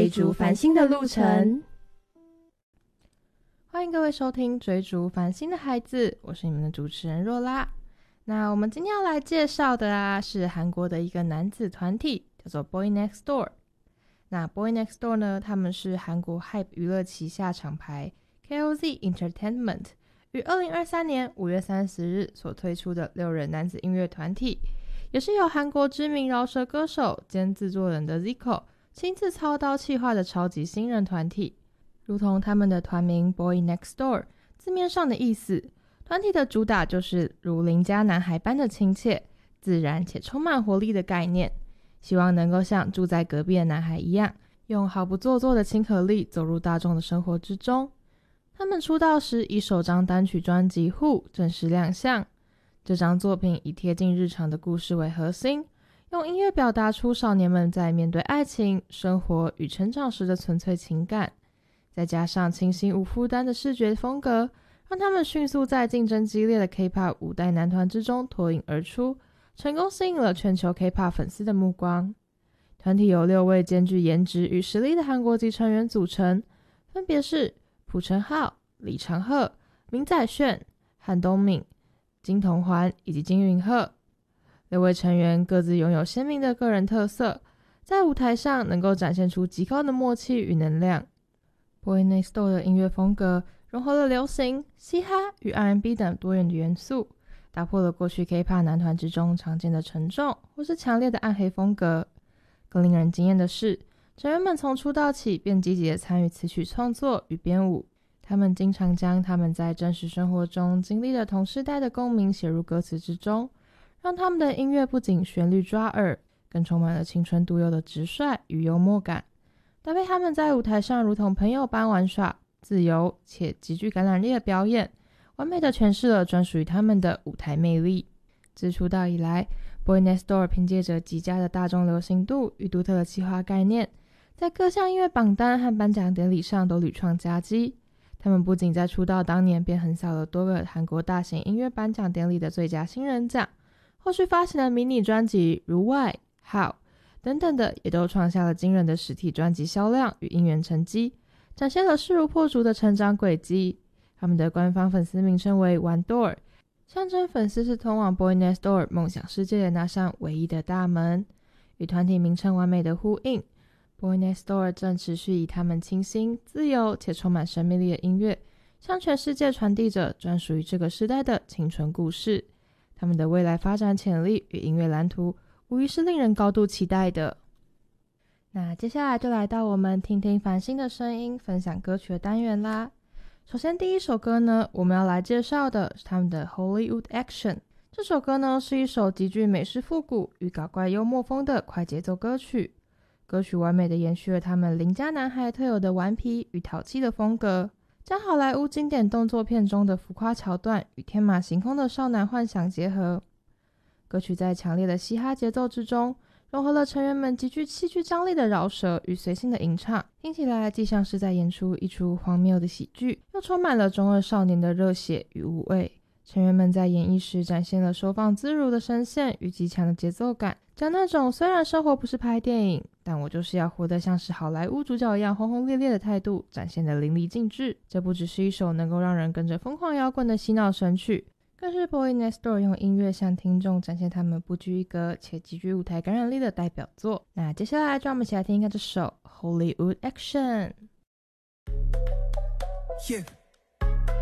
追逐繁星的路程。欢迎各位收听追逐繁星的孩子，我是你们的主持人若拉。那我们今天要来介绍的是韩国的一个男子团体，叫做 Boy Next Door。那 Boy Next Door 呢，他们是韩国 HYBE 娱乐旗下厂牌 KOZ Entertainment 于2023年5月30日所推出的6人男子音乐团体，也是由韩国知名饶舌歌手兼制作人的 Zico 亲自操刀企划的超级新人团体。如同他们的团名 Boy Next Door 字面上的意思，团体的主打就是如邻家男孩般的亲切、自然且充满活力的概念，希望能够像住在隔壁的男孩一样，用毫不做作的亲和力走入大众的生活之中。他们出道时以首张单曲专辑《Who》正式亮相，这张作品以贴近日常的故事为核心，用音乐表达出少年们在面对爱情、生活与成长时的纯粹情感，再加上清新无负担的视觉风格，让他们迅速在竞争激烈的 K-pop 五代男团之中脱颖而出，成功吸引了全球 K-pop 粉丝的目光。团体由6位兼具颜值与实力的韩国籍成员组成，分别是朴成浩、李长赫、明宰铉、韩东敏、金童环以及金允赫。6位成员各自拥有鲜明的个人特色，在舞台上能够展现出极高的默契与能量。Boy Next Door 的音乐风格融合了流行、嘻哈与 R&B 等多元的元素，打破了过去 K-pop 男团之中常见的沉重或是强烈的暗黑风格。更令人惊艳的是，成员们从出道起便积极地参与词曲创作与编舞，他们经常将他们在真实生活中经历的同世代的共鸣写入歌词之中，让他们的音乐不仅旋律抓耳，更充满了青春独有的直率与幽默感，搭配他们在舞台上如同朋友般玩耍、自由且极具感染力的表演，完美地诠释了专属于他们的舞台魅力。自出道以来， Boy Next Door 凭借着极佳的大众流行度与独特的企划概念，在各项音乐榜单和颁奖典礼上都屡创佳绩。他们不仅在出道当年便横扫了多个韩国大型音乐颁奖典礼的最佳新人奖，后续发行的迷你专辑如 Why、How 等等的也都创下了惊人的实体专辑销量与音源成绩，展现了势如破竹的成长轨迹。他们的官方粉丝名称为 One Door， 象征粉丝是通往 Boy Next Door 梦想世界的那扇唯一的大门。与团体名称完美的呼应， Boy Next Door 正持续以他们清新、自由且充满生命力的音乐，向全世界传递着专属于这个时代的青春故事。他们的未来发展潜力与音乐蓝图无疑是令人高度期待的。那接下来就来到我们听听繁星的声音分享歌曲的单元啦。首先第一首歌呢，我们要来介绍的是他们的 Hollywood Action。 这首歌呢是一首极具美式复古与搞怪幽默风的快节奏歌曲，歌曲完美的延续了他们邻家男孩特有的顽皮与淘气的风格，将好莱坞经典动作片中的浮夸桥段与天马行空的少男幻想结合。歌曲在强烈的嘻哈节奏之中，融合了成员们极具戏剧张力的饶舌与随性的吟唱，听起来既像是在演出一出荒谬的喜剧，又充满了中二少年的热血与无畏。成员们在演绎时展现了收放自如的声线与极强的节奏感，将那种虽然生活不是拍电影，但我就是要活得像是好莱坞主角一样轰轰烈烈的态度展现得淋漓尽致。这不只是一首能够让人跟着疯狂摇滚的洗脑神曲，更是 Boy Next Door 用音乐向听众展现他们不拘一格且极具舞台感染力的代表作。那接下来就让我们一起来听一下这首 Hollywood Action。 Yeah.